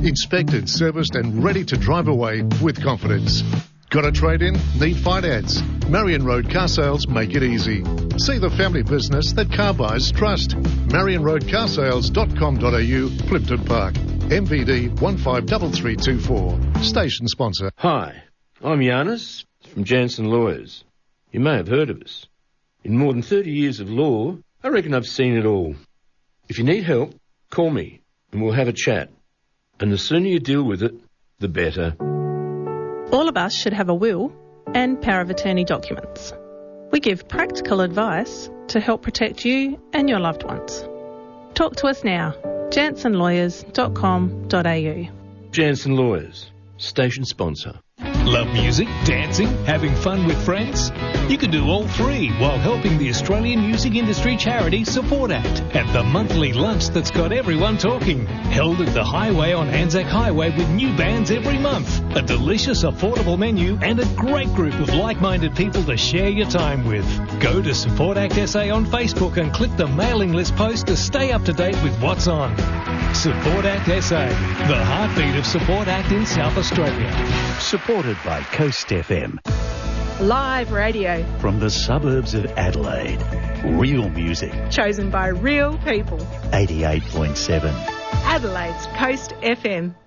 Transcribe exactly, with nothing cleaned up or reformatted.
Inspected, serviced and ready to drive away with confidence. Got a trade-in? Need finance? Marion Road Car Sales make it easy. See the family business that car buyers trust. marion road car sales dot com dot a u, Plimpton Park. M V D one five three three two four. Station sponsor. Hi, I'm Giannis from Jansen Lawyers. You may have heard of us. In more than thirty years of law, I reckon I've seen it all. If you need help, call me and we'll have a chat. And the sooner you deal with it, the better. All of us should have a will and power of attorney documents. We give practical advice to help protect you and your loved ones. Talk to us now. jansen lawyers dot com dot a u. Jansen Lawyers, station sponsor. Love music, dancing, having fun with friends? You can do all three while helping the Australian music industry charity Support Act at the monthly lunch that's got everyone talking. Held at the Highway on Anzac Highway with new bands every month. A delicious, affordable menu and a great group of like-minded people to share your time with. Go to Support Act S A on Facebook and click the mailing list post to stay up to date with what's on. Support Act S A, the heartbeat of Support Act in South Australia. Supported by Coast F M. Live radio. From the suburbs of Adelaide. Real music. Chosen by real people. eighty-eight point seven. Adelaide's Coast F M.